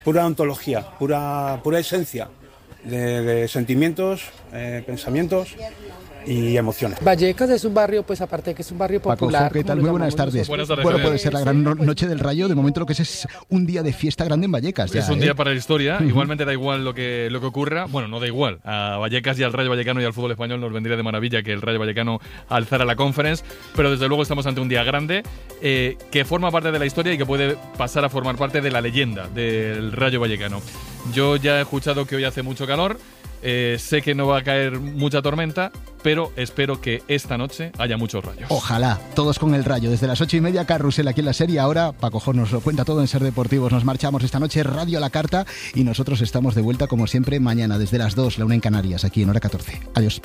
Pura ontología, pura esencia de sentimientos, pensamientos y emociones. Vallecas es un barrio, pues aparte de que es un barrio popular. Paco, ¿qué tal? Muy buenas tardes. Buenas tardes. Bueno, puede ser la gran noche del Rayo. De momento lo que es un día de fiesta grande en Vallecas. Es un día para la historia. Igualmente da igual lo que ocurra. Bueno, no da igual. A Vallecas y al Rayo Vallecano y al fútbol español nos vendría de maravilla que el Rayo Vallecano alzara la Conference. Pero desde luego estamos ante un día grande que forma parte de la historia y que puede pasar a formar parte de la leyenda del Rayo Vallecano. Yo ya he escuchado que hoy hace mucho calor. Sé que no va a caer mucha tormenta, pero espero que esta noche haya muchos rayos. Ojalá, todos con el Rayo. Desde las 8:30, Carrusel aquí en la serie. Ahora, Paco Jor nos lo cuenta todo en Ser Deportivos. Nos marchamos esta noche, Radio a la Carta, y nosotros estamos de vuelta, como siempre, mañana desde las 2, la 1 en Canarias, aquí en Hora 14. Adiós.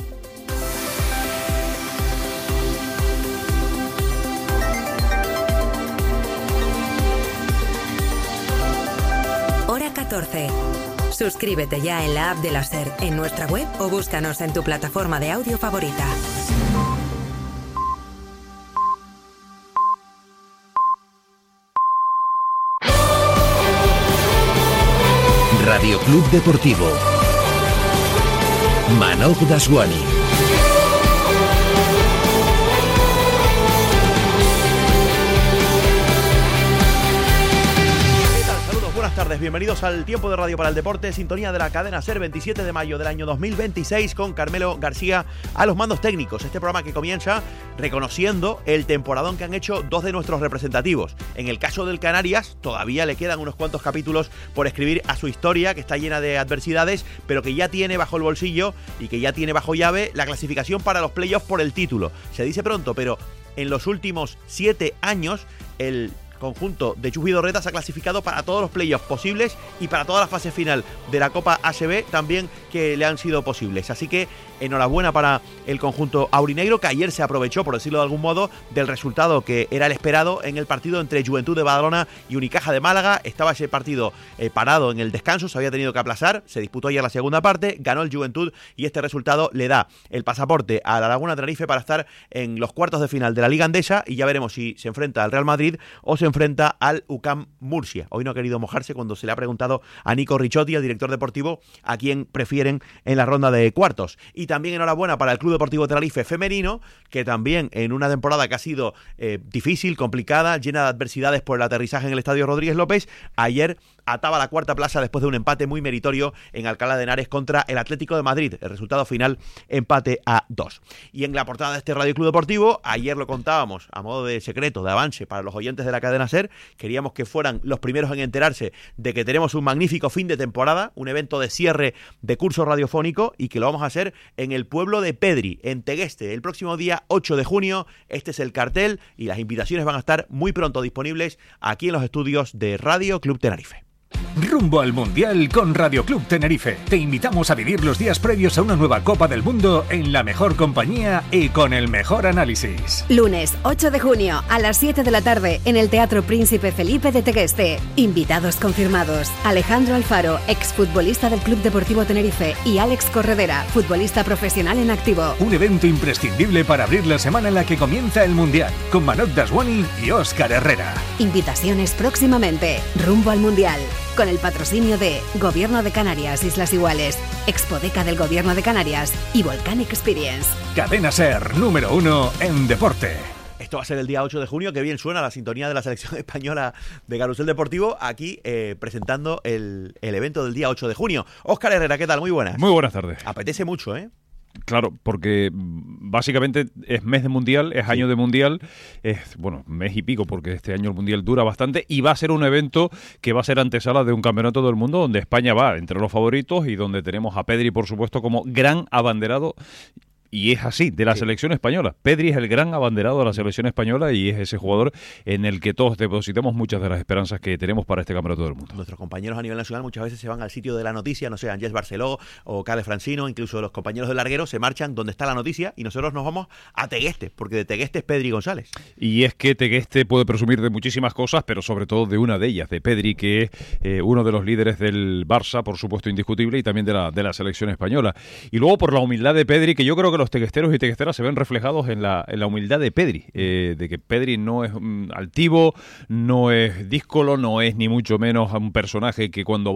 Hora 14. Suscríbete ya en la app de la SER, en nuestra web o búscanos en tu plataforma de audio favorita. Radio Club Deportivo. Manoj Daswani. Buenas tardes, bienvenidos al Tiempo de Radio para el Deporte, sintonía de la cadena SER, 27 de mayo del año 2026, con Carmelo García a los mandos técnicos. Este programa que comienza reconociendo el temporadón que han hecho dos de nuestros representativos. En el caso del Canarias, todavía le quedan unos cuantos capítulos por escribir a su historia, que está llena de adversidades, pero que ya tiene bajo el bolsillo y que ya tiene bajo llave la clasificación para los playoffs por el título. Se dice pronto, pero en los últimos 7 años, el conjunto de Chus Vidorreta se ha clasificado para todos los playoffs posibles y para toda la fase final de la Copa ACB también que le han sido posibles. Así que enhorabuena para el conjunto aurinegro, que ayer se aprovechó, por decirlo de algún modo, del resultado que era el esperado en el partido entre Juventud de Badalona y Unicaja de Málaga. Estaba ese partido parado en el descanso, se había tenido que aplazar, se disputó ayer la segunda parte, ganó el Juventud y este resultado le da el pasaporte a la Laguna Tenerife para estar en los cuartos de final de la Liga Andesa, y ya veremos si se enfrenta al Real Madrid o se enfrenta al UCAM Murcia. Hoy no ha querido mojarse cuando se le ha preguntado a Nico Ricciotti, el director deportivo, a quién prefieren en la ronda de cuartos. Y también enhorabuena para el Club Deportivo Tenerife femenino, que también en una temporada que ha sido difícil, complicada, llena de adversidades por el aterrizaje en el Estadio Rodríguez López, ayer ataba la cuarta plaza después de un empate muy meritorio en Alcalá de Henares contra el Atlético de Madrid. El resultado final, empate a 2. Y en la portada de este Radio Club Deportivo, ayer lo contábamos a modo de secreto, de avance para los oyentes de la cadena SER, queríamos que fueran los primeros en enterarse de que tenemos un magnífico fin de temporada, un evento de cierre de curso radiofónico, y que lo vamos a hacer en el pueblo de Pedri, en Tegueste, el próximo día 8 de junio. Este es el cartel y las invitaciones van a estar muy pronto disponibles aquí en los estudios de Radio Club Tenerife. Rumbo al Mundial con Radio Club Tenerife. Te invitamos a vivir los días previos a una nueva Copa del Mundo en la mejor compañía y con el mejor análisis. Lunes 8 de junio a las 7 de la tarde en el Teatro Príncipe Felipe de Tegueste. Invitados confirmados: Alejandro Alfaro, exfutbolista del Club Deportivo Tenerife, y Alex Corredera, futbolista profesional en activo. Un evento imprescindible para abrir la semana en la que comienza el Mundial, con Manoj Daswani y Óscar Herrera. Invitaciones próximamente. Rumbo al Mundial, con el patrocinio de Gobierno de Canarias, Islas Iguales, Expodeca del Gobierno de Canarias y Volcanic Experience. Cadena SER, número 1 en deporte. Esto va a ser el día 8 de junio, que bien suena la sintonía de la selección española de Carrusel Deportivo, aquí presentando el evento del día 8 de junio. Óscar Herrera, ¿qué tal? Muy buenas. Muy buenas tardes. Apetece mucho, ¿eh? Claro, porque básicamente es mes de mundial, es año de mundial, es, bueno, mes y pico, porque este año el mundial dura bastante, y va a ser un evento que va a ser antesala de un campeonato del mundo donde España va entre los favoritos y donde tenemos a Pedri, por supuesto, como gran abanderado. Y es así, de la selección española. Pedri es el gran abanderado de la selección española y es ese jugador en el que todos depositamos muchas de las esperanzas que tenemos para este campeonato del mundo. Nuestros compañeros a nivel nacional muchas veces se van al sitio de la noticia, no sé, Angels Barceló o Cade Francino, incluso los compañeros del larguero se marchan donde está la noticia y nosotros nos vamos a Tegueste, porque de Tegueste es Pedri González. Y es que Tegueste puede presumir de muchísimas cosas, pero sobre todo de una de ellas, de Pedri, que es uno de los líderes del Barça, por supuesto indiscutible, y también de la selección española. Y luego por la humildad de Pedri, que yo creo que que los tequesteros y tequesteras se ven reflejados en la humildad de Pedri, de que Pedri no es altivo, no es díscolo, no es ni mucho menos un personaje que cuando